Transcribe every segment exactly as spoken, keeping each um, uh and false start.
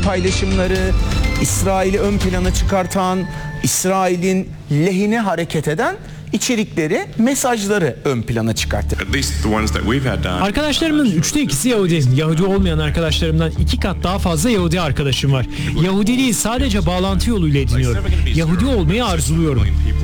paylaşımları, İsrail'i ön plana çıkartan, İsrail'in lehine hareket eden içerikleri, mesajları ön plana çıkartır. Arkadaşlarımın üçte ikisi Yahudi. Yahudi olmayan arkadaşlarımdan iki kat daha fazla Yahudi arkadaşım var. Yahudiliği sadece bağlantı yoluyla ediniyorum. Yahudi olmayı arzuluyorum.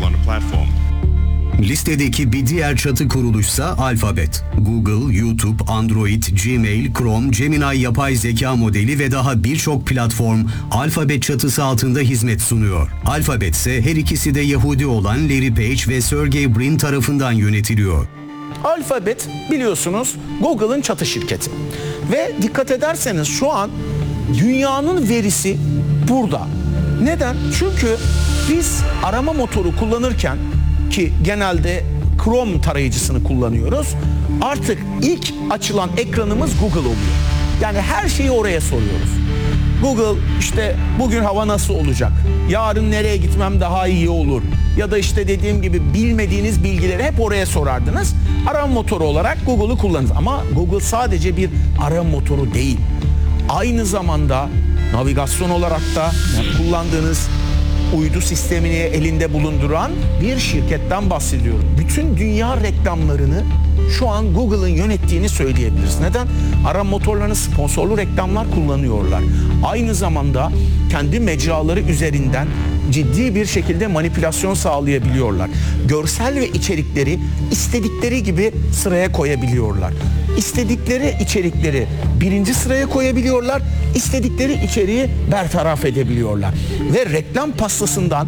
Listedeki bir diğer çatı kuruluşsa Alphabet. Google, YouTube, Android, Gmail, Chrome, Gemini yapay zeka modeli ve daha birçok platform Alphabet çatısı altında hizmet sunuyor. Alphabet ise her ikisi de Yahudi olan Larry Page ve Sergey Brin tarafından yönetiliyor. Alphabet biliyorsunuz Google'ın çatı şirketi. Ve dikkat ederseniz şu an dünyanın verisi burada. Neden? Çünkü biz arama motoru kullanırken, ki genelde Chrome tarayıcısını kullanıyoruz, artık ilk açılan ekranımız Google oluyor. Yani her şeyi oraya soruyoruz. Google işte bugün hava nasıl olacak? Yarın nereye gitmem daha iyi olur? Ya da işte dediğim gibi bilmediğiniz bilgileri hep oraya sorardınız. Arama motoru olarak Google'u kullanırız. Ama Google sadece bir arama motoru değil. Aynı zamanda navigasyon olarak da yani kullandığınız uydu sistemini elinde bulunduran bir şirketten bahsediyorum. Bütün dünya reklamlarını şu an Google'ın yönettiğini söyleyebiliriz. Neden? Arama motorlarının sponsorlu reklamlar kullanıyorlar. Aynı zamanda kendi mecraları üzerinden ciddi bir şekilde manipülasyon sağlayabiliyorlar. Görsel ve içerikleri istedikleri gibi sıraya koyabiliyorlar. İstedikleri içerikleri birinci sıraya koyabiliyorlar. İstedikleri içeriği bertaraf edebiliyorlar. Ve reklam pastasından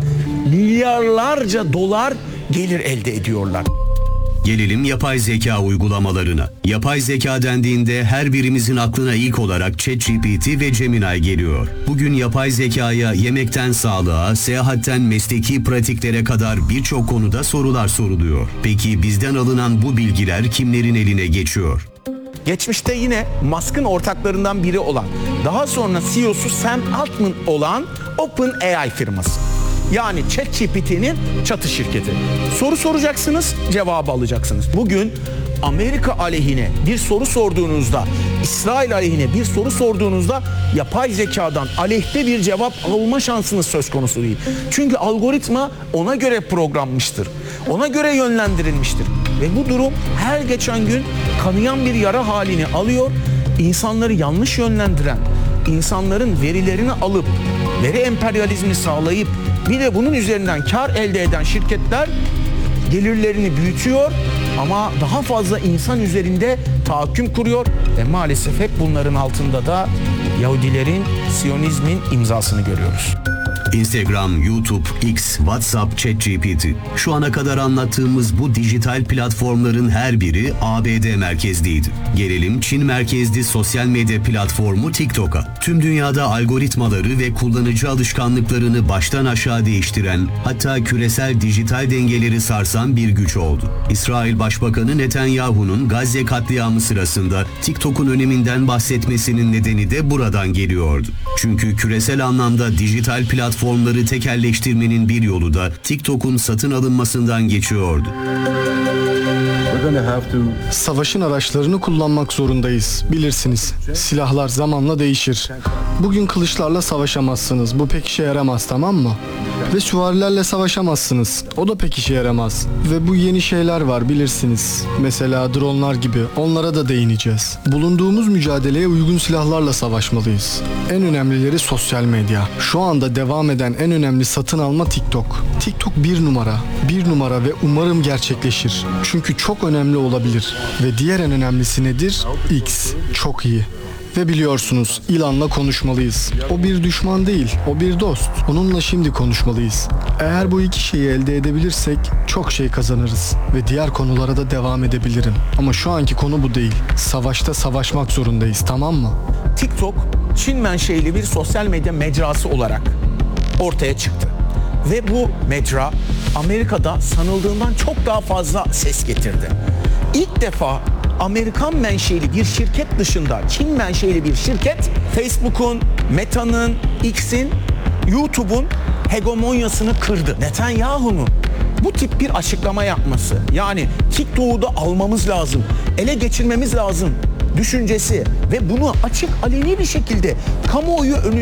milyarlarca dolar gelir elde ediyorlar. Gelelim yapay zeka uygulamalarına. Yapay zeka dendiğinde her birimizin aklına ilk olarak ChatGPT ve Gemini geliyor. Bugün yapay zekaya yemekten sağlığa, seyahatten mesleki pratiklere kadar birçok konuda sorular soruluyor. Peki bizden alınan bu bilgiler kimlerin eline geçiyor? Geçmişte yine Musk'ın ortaklarından biri olan, daha sonra C E O'su Sam Altman olan OpenAI firması. Yani ChatGPT'nin çatı şirketi. Soru soracaksınız, cevabı alacaksınız. Bugün Amerika aleyhine bir soru sorduğunuzda, İsrail aleyhine bir soru sorduğunuzda yapay zekadan aleyhte bir cevap alma şansınız söz konusu değil. Çünkü algoritma ona göre programmıştır. Ona göre yönlendirilmiştir. Ve bu durum her geçen gün kanayan bir yara halini alıyor. İnsanları yanlış yönlendiren, insanların verilerini alıp veri emperyalizmini sağlayıp bir de bunun üzerinden kar elde eden şirketler gelirlerini büyütüyor ama daha fazla insan üzerinde tahakküm kuruyor ve maalesef hep bunların altında da Yahudilerin, Siyonizmin imzasını görüyoruz. Instagram, YouTube, X, WhatsApp, ChatGPT. Şu ana kadar anlattığımız bu dijital platformların her biri A B D merkezliydi. Gelelim Çin merkezli sosyal medya platformu TikTok'a. Tüm dünyada algoritmaları ve kullanıcı alışkanlıklarını baştan aşağı değiştiren, hatta küresel dijital dengeleri sarsan bir güç oldu. İsrail Başbakanı Netanyahu'nun Gazze katliamı sırasında TikTok'un öneminden bahsetmesinin nedeni de buradan geliyordu. Çünkü küresel anlamda dijital platformları tekelleştirmenin bir yolu da TikTok'un satın alınmasından geçiyordu. Savaşın araçlarını kullanmak zorundayız. Bilirsiniz, silahlar zamanla değişir. Bugün kılıçlarla savaşamazsınız. Bu pek işe yaramaz, tamam mı? Ve süvarilerle savaşamazsınız. O da pek işe yaramaz. Ve bu yeni şeyler var, bilirsiniz. Mesela dronlar gibi. Onlara da değineceğiz. Bulunduğumuz mücadeleye uygun silahlarla savaşmalıyız. En önemlileri sosyal medya. Şu anda devam eden en önemli satın alma TikTok. TikTok bir numara. Bir numara ve umarım gerçekleşir. Çünkü çok önemli olabilir. Ve diğer en önemlisi nedir? X. Çok iyi. Ve biliyorsunuz, Elon'la konuşmalıyız. O bir düşman değil, o bir dost. Onunla şimdi konuşmalıyız. Eğer bu iki şeyi elde edebilirsek çok şey kazanırız. Ve diğer konulara da devam edebilirim. Ama şu anki konu bu değil. Savaşta savaşmak zorundayız, tamam mı? TikTok, Çin menşeli bir sosyal medya mecrası olarak ortaya çıktı. Ve bu mecra Amerika'da sanıldığından çok daha fazla ses getirdi. İlk defa Amerikan menşeli bir şirket dışında Çin menşeli bir şirket Facebook'un, Meta'nın, X'in, YouTube'un hegemonyasını kırdı. Netanyahu'nun bu tip bir açıklama yapması, yani TikTok'u da almamız lazım, ele geçirmemiz lazım düşüncesi ve bunu açık aleni bir şekilde kamuoyu önünde